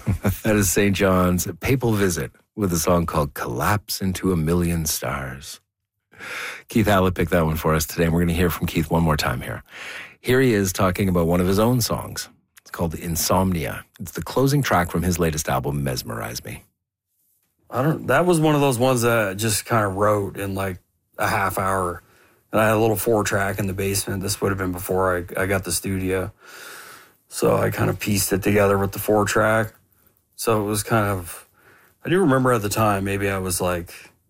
That is St. John's Papal Visit with a song called Collapse into a Million Stars. Keith Hallett picked that one for us today, and we're going to hear from Keith one more time here. Here he is talking about one of his own songs. It's called Insomnia. It's the closing track from his latest album, Mesmerize Me. That was one of those ones that I just kind of wrote in like a half hour. And I had a little 4-track in the basement. This would have been before I got the studio. So I kind of pieced it together with the 4-track. So it was kind of, I do remember at the time, maybe I was like,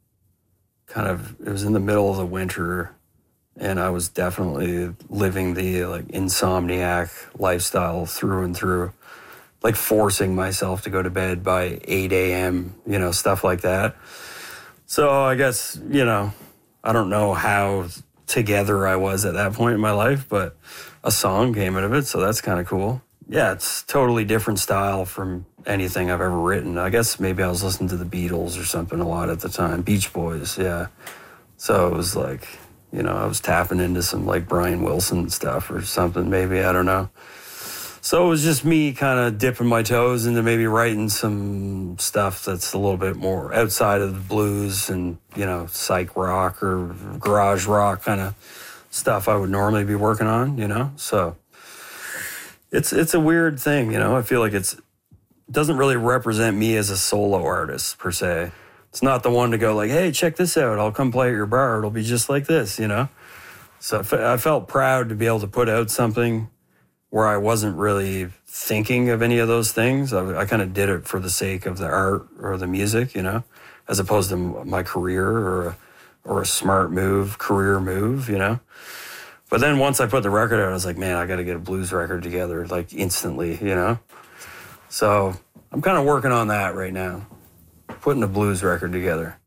it was in the middle of the winter, and I was definitely living the like insomniac lifestyle through and through, like forcing myself to go to bed by 8 a.m., stuff like that. So I guess, I don't know how together I was at that point in my life, but a song came out of it, so that's kind of cool. Yeah, it's totally different style from anything I've ever written. I guess maybe I was listening to the Beatles or something a lot at the time. Beach Boys, yeah. So it was like, I was tapping into some like Brian Wilson stuff or something, maybe, I don't know. So it was just me kind of dipping my toes into maybe writing some stuff that's a little bit more outside of the blues and, psych rock or garage rock kind of stuff I would normally be working on, So it's a weird thing, I feel like it doesn't really represent me as a solo artist per se. It's not the one to go like, hey, check this out. I'll come play at your bar. It'll be just like this, So I felt proud to be able to put out something where I wasn't really thinking of any of those things. I kind of did it for the sake of the art or the music, as opposed to my career or a smart move, career move, But then once I put the record out, I was like, man, I got to get a blues record together, like instantly, So I'm kind of working on that right now, putting a blues record together.